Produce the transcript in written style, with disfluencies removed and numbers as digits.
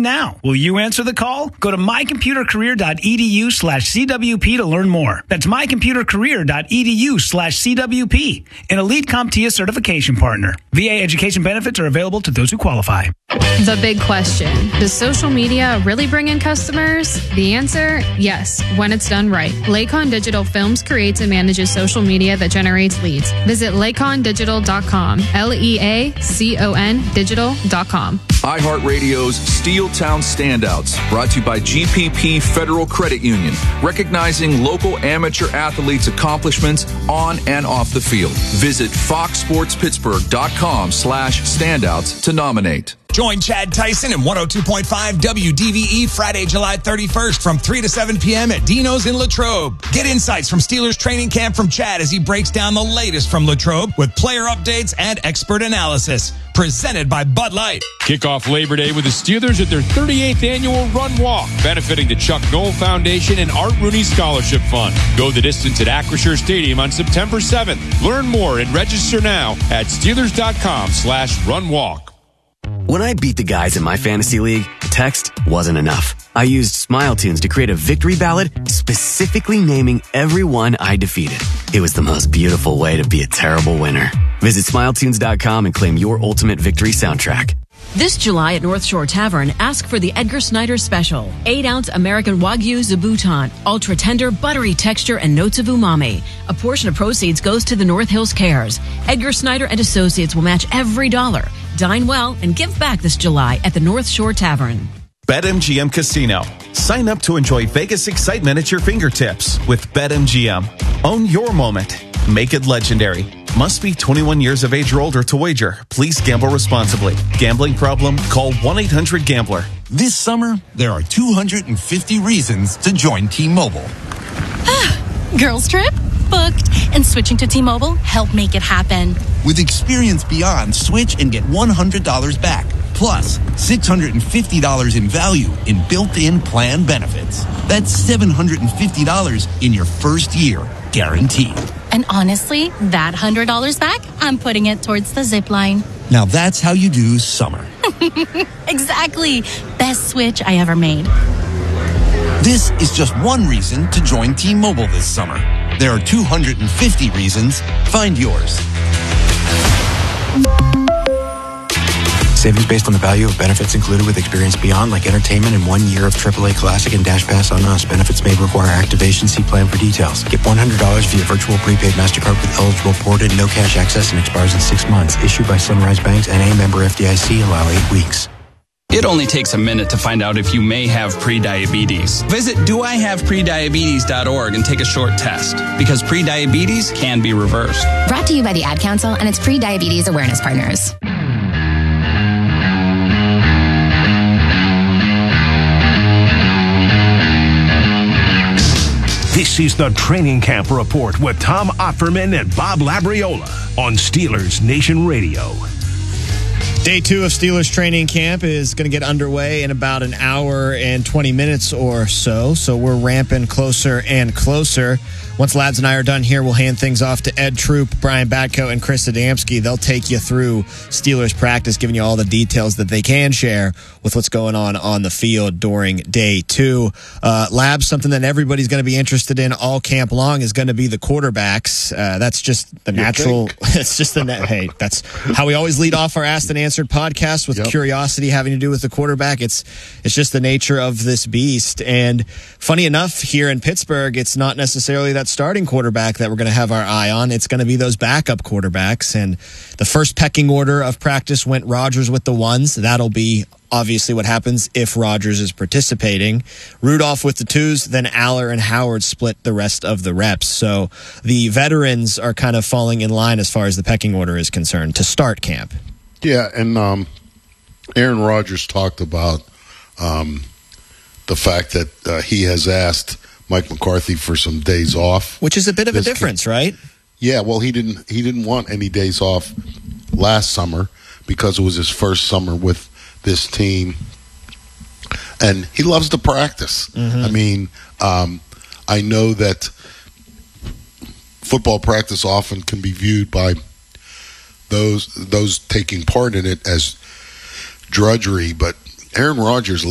now. Will you answer the call? Go to mycomputercareer.edu/CWP to learn more. That's mycomputercareer.edu/CWP, an Elite CompTIA certification partner. VA education benefits are available to those who qualify. The big question, does social media really bring in customers? The answer, yes, when it's done right. Lakon Digital films, creates, and manages social media that generates leads. Visit lakondigital.com, LEACON digital.com. iHeartRadio's Steel Town Standouts, brought to you by GPP Federal Credit Union, recognizing local amateur athletes' accomplishments on and off the field. Visit foxsportspittsburgh.com/standouts to nominate. Join Chad Tyson in 102.5 WDVE Friday, July 31st from 3 to 7 p.m. at Dino's in Latrobe. Get insights from Steelers training camp from Chad as he breaks down the latest from Latrobe with player updates and expert analysis. Presented by Bud Light. Kick off Labor Day with the Steelers at their 38th annual Run Walk, benefiting the Chuck Noll Foundation and Art Rooney Scholarship Fund. Go the distance at Acrisure Stadium on September 7th. Learn more and register now at Steelers.com/runwalk. When I beat the guys in my fantasy league, text wasn't enough. I used Smile Tunes to create a victory ballad specifically naming everyone I defeated. It was the most beautiful way to be a terrible winner. Visit SmileTunes.com and claim your ultimate victory soundtrack. This July at North Shore Tavern, ask for the Edgar Snyder Special. 8-ounce American Wagyu Zabuton. Ultra tender, buttery texture, and notes of umami. A portion of proceeds goes to the North Hills Cares. Edgar Snyder and Associates will match every dollar. Dine well and give back this July at the North Shore Tavern. BetMGM Casino. Sign up to enjoy Vegas excitement at your fingertips with BetMGM. Own your moment. Make it legendary. Must be 21 years of age or older to wager. Please gamble responsibly. Gambling problem? Call 1-800-GAMBLER. This summer, there are 250 reasons to join T-Mobile. Girls trip? Booked. And switching to T-Mobile helped make it happen. With Experience Beyond, switch and get $100 back. Plus, $650 in value in built-in plan benefits. That's $750 in your first year, guaranteed. And honestly, that $100 back, I'm putting it towards the zip line. Now that's how you do summer. Exactly. Best switch I ever made. This is just one reason to join T-Mobile this summer. There are 250 reasons. Find yours. Savings based on the value of benefits included with Experience Beyond, like entertainment and 1 year of AAA Classic and Dash Pass on us. Benefits may require activation. See plan for details. Get $100 via virtual prepaid MasterCard with eligible ported, no cash access, and expires in 6 months. Issued by Sunrise Banks, N.A. member FDIC. Allow 8 weeks. It only takes a minute to find out if you may have prediabetes. Visit doihaveprediabetes.org and take a short test, because prediabetes can be reversed. Brought to you by the Ad Council and its Prediabetes Awareness Partners. This is the Training Camp Report with Tom Opferman and Bob Labriola on Steelers Nation Radio. Day 2 of Steelers training camp is going to get underway in about an hour and 20 minutes or so. So we're ramping closer and closer. Once Lads and I are done here, we'll hand things off to Ed Troop, Brian Batko, and Chris Adamski. They'll take you through Steelers practice, giving you all the details that they can share with what's going on the field during Day 2. Labs, something that everybody's going to be interested in all camp long is going to be the quarterbacks. That's just the natural. It's just the hey. That's how we always lead off our Asked and Answered podcast, with curiosity having to do with the quarterback. It's just the nature of this beast. And funny enough, here in Pittsburgh, it's not necessarily that starting quarterback that we're going to have our eye on. It's going to be those backup quarterbacks. And the first pecking order of practice went Rodgers with the 1s. That'll be obviously what happens if Rodgers is participating. Rudolph with the 2s, then Aller and Howard split the rest of the reps. So the veterans are kind of falling in line as far as the pecking order is concerned to start camp. Yeah, and Aaron Rodgers talked about the fact that he has asked Mike McCarthy for some days off, which is a bit of a difference, right? Yeah, well, he didn't want any days off last summer because it was his first summer with this team, and he loves to practice. Mm-hmm. I mean, I know that football practice often can be viewed by those taking part in it as drudgery, but Aaron Rodgers